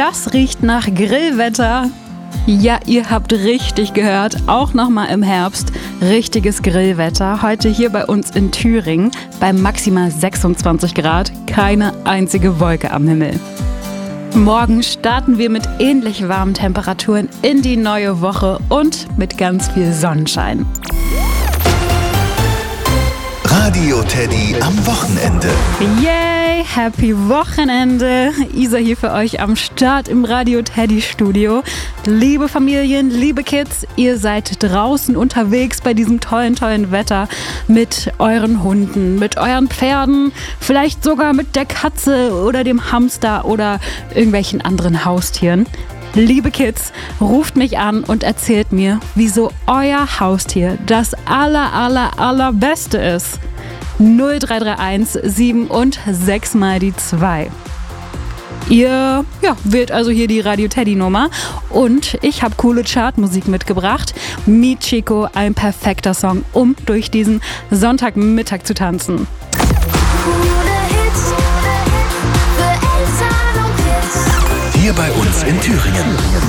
Das riecht nach Grillwetter. Ja, ihr habt richtig gehört, auch nochmal im Herbst. Richtiges Grillwetter. Heute hier bei uns in Thüringen bei maximal 26 Grad. Keine einzige Wolke am Himmel. Morgen starten wir mit ähnlich warmen Temperaturen in die neue Woche und mit ganz viel Sonnenschein. Radio Teddy am Wochenende. Yay, happy Wochenende. Isa hier für euch am Start im Radio Teddy Studio. Liebe Familien, liebe Kids, ihr seid draußen unterwegs bei diesem tollen Wetter mit euren Hunden, mit euren Pferden, vielleicht sogar mit der Katze oder dem Hamster oder irgendwelchen anderen Haustieren. Liebe Kids, ruft mich an und erzählt mir, wieso euer Haustier das allerbeste ist. 0331 7 und 6 mal die 2. Ihr wählt also hier die Radio Teddy Nummer und ich habe coole Chartmusik mitgebracht. Michiko, ein perfekter Song, um durch diesen Sonntagmittag zu tanzen. Hier bei uns in Thüringen.